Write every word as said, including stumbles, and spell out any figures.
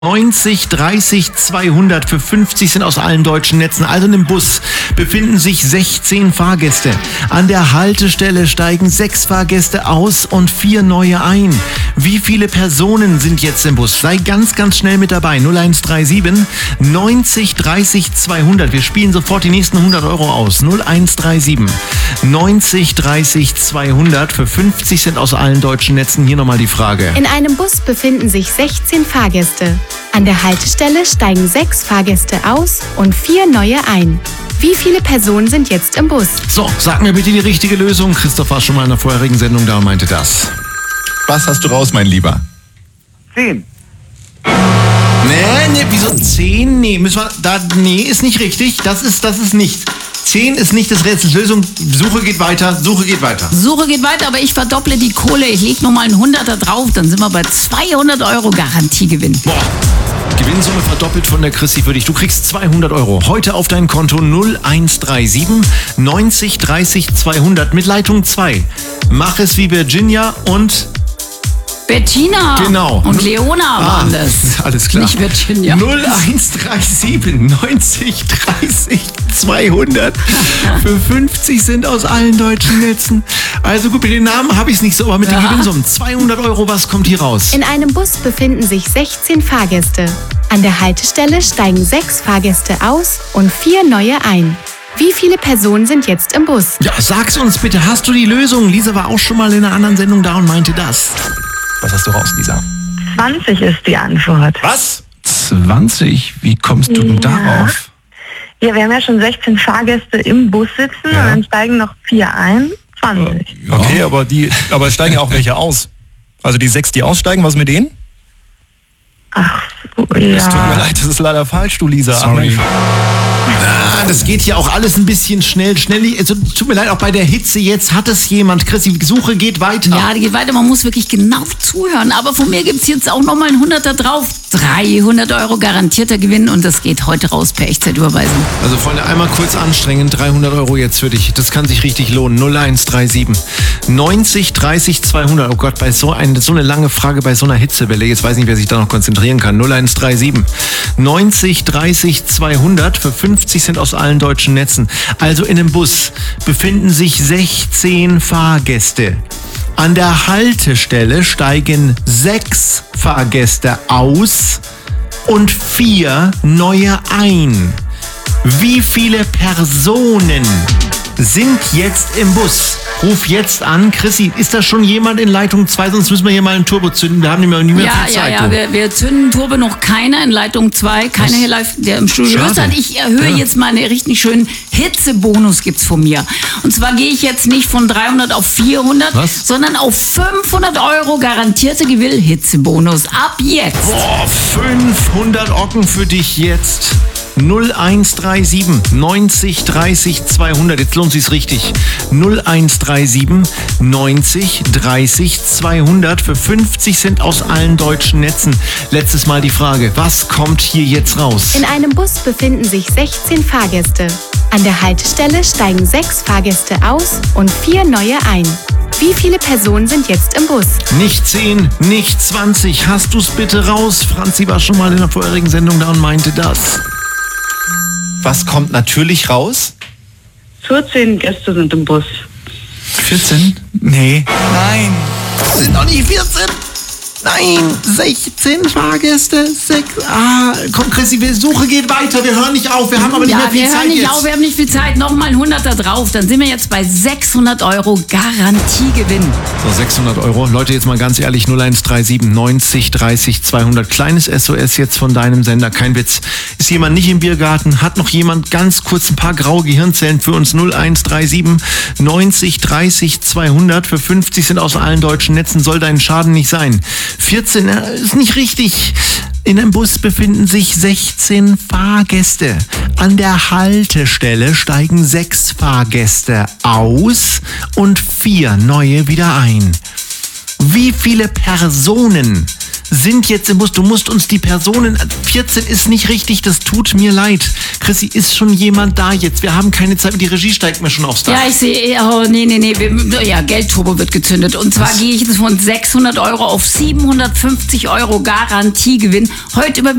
neunzig, dreißig, zweihundert für fünfzig sind aus allen deutschen Netzen. Also in dem Bus befinden sich sechzehn Fahrgäste. An der Haltestelle steigen sechs Fahrgäste aus und vier neue ein. Wie viele Personen sind jetzt im Bus? Sei ganz, ganz schnell mit dabei. null eins drei sieben neunzig, dreißig, zweihundert. Wir spielen sofort die nächsten hundert Euro aus. null eins drei sieben neunzig, dreißig, zweihundert. Für fünfzig sind aus allen deutschen Netzen. Hier nochmal die Frage. In einem Bus befinden sich sechzehn Fahrgäste. An der Haltestelle steigen sechs Fahrgäste aus und vier neue ein. Wie viele Personen sind jetzt im Bus? So, sag mir bitte die richtige Lösung. Christoph war schon mal in der vorherigen Sendung da und meinte das. Was hast du raus, mein Lieber? Zehn. Nee, nee, wieso zehn? Nee, müssen wir, da, nee, ist nicht richtig. Das ist, das ist nicht. zehn ist nicht das Rätsel. Lösung, Suche geht weiter, Suche geht weiter. Suche geht weiter, aber ich verdopple die Kohle. Ich lege nochmal einen Hunderter drauf, dann sind wir bei zweihundert Euro Garantiegewinn. Boah. Gewinnsumme verdoppelt von der Christi für dich. Du kriegst zweihundert Euro. Heute auf dein Konto null eins drei sieben neunzig, dreißig, zweihundert mit Leitung zwei. Mach es wie Virginia und... Bettina genau. und Leona ah, waren das. Alles klar. Nicht Virginia. null eins drei sieben neunzig, dreißig, zweihundert. Für fünfzig sind aus allen deutschen Netzen. Also gut, mit den Namen habe ich es nicht so, aber mit ja. den Gewinnsummen. zweihundert Euro, was kommt hier raus? In einem Bus befinden sich sechzehn Fahrgäste. An der Haltestelle steigen sechs Fahrgäste aus und vier neue ein. Wie viele Personen sind jetzt im Bus? Ja, sag's uns bitte. Hast du die Lösung? Lisa war auch schon mal in einer anderen Sendung da und meinte das. Was hast du raus, Lisa? zwanzig ist die Antwort. Was? zwanzig? Wie kommst du denn Ja. darauf? Ja, wir haben ja schon sechzehn Fahrgäste im Bus sitzen Ja. und dann steigen noch vier ein. zwanzig. Okay, aber die, aber es steigen ja auch welche aus. Also die sechs, die aussteigen, was mit denen? Ach so, Es tut mir ja. leid, das ist leider falsch, du Lisa. Sorry. Ah, das geht hier auch alles ein bisschen schnell. Schnell. Also, tut mir leid, auch bei der Hitze jetzt hat es jemand. Chris, die Suche geht weiter. Ja, die geht weiter. Man muss wirklich genau zuhören. Aber von mir gibt's jetzt auch nochmal einen Hunderter drauf. dreihundert Euro garantierter Gewinn und das geht heute raus per Echtzeitüberweisung. Also Freunde, einmal kurz anstrengen. dreihundert Euro jetzt für dich. Das kann sich richtig lohnen. null eins drei sieben neunzig, dreißig, zweihundert. Oh Gott, bei so, ein, so eine lange Frage, bei so einer Hitzewelle. Jetzt weiß ich nicht, wer sich da noch konzentrieren kann. null eins drei sieben neunzig, dreißig, zweihundert. Für fünfzig sind aus allen deutschen Netzen. Also in dem Bus befinden sich sechzehn Fahrgäste. An der Haltestelle steigen sechs Fahrgäste aus und vier neue ein. Wie viele Personen sind jetzt im Bus? Ruf jetzt an. Chrissy, ist da schon jemand in Leitung zwei? Sonst müssen wir hier mal einen Turbo zünden. Wir haben nicht mehr, nicht mehr Ja, viel ja, Zeit. ja, du. wir, wir zünden Turbo noch keiner in Leitung zwei, keiner hier live, der im Studio Schade. ist. Und ich erhöhe Ja. jetzt mal einen richtig schönen Hitzebonus gibt's von mir. Und zwar gehe ich jetzt nicht von dreihundert auf vierhundert, Was? sondern auf fünfhundert Euro garantierte Gewinn Hitzebonus. Ab jetzt. Boah, fünfhundert Ocken für dich jetzt. null eins drei sieben neunzig, dreißig, zweihundert. Jetzt lohnt sich's richtig. null eins drei sieben neunzig, dreißig, zweihundert. Für fünfzig sind aus allen deutschen Netzen. Letztes Mal die Frage, was kommt hier jetzt raus? In einem Bus befinden sich sechzehn Fahrgäste. An der Haltestelle steigen sechs Fahrgäste aus und vier neue ein. Wie viele Personen sind jetzt im Bus? Nicht zehn, nicht zwanzig. Hast du's bitte raus? Franzi war schon mal in der vorherigen Sendung da und meinte das. Was kommt natürlich raus? vierzehn Gäste sind im Bus. vierzehn? Nee. Nein. Das sind doch nicht vierzehn. Nein, sechzehn Fahrgäste. Sechs. Ah, komm, Chrissy, die Suche geht weiter. Wir hören nicht auf. Wir haben aber nicht Ja, mehr viel wir Zeit hören nicht jetzt. auf, wir haben nicht viel Zeit. Nochmal ein Hunderter drauf, dann sind wir jetzt bei sechshundert Euro Garantiegewinn. So, sechshundert Euro. Leute, jetzt mal ganz ehrlich, null eins drei sieben neunzig, dreißig, zweihundert. Kleines S O S jetzt von deinem Sender. Kein Witz. Ist jemand nicht im Biergarten? Hat noch jemand ganz kurz ein paar graue Gehirnzellen für uns? null eins drei sieben neunzig, dreißig, zweihundert. Für fünfzig sind aus allen deutschen Netzen. Soll dein Schaden nicht sein. vierzehn äh, ist nicht richtig. In einem Bus befinden sich sechzehn Fahrgäste. An der Haltestelle steigen sechs Fahrgäste aus und vier neue wieder ein. Wie viele Personen sind jetzt im Bus. Du musst uns die Personen, vierzehn ist nicht richtig, das tut mir leid. Chrissy, ist schon jemand da jetzt? Wir haben keine Zeit, die Regie steigt mir schon aufs Dach. Ja, ich sehe, oh, nee, nee, nee, wir- ja, Geldturbo wird gezündet. Und zwar gehe ich jetzt von sechshundert Euro auf siebenhundertfünfzig Euro Garantiegewinn. Heute über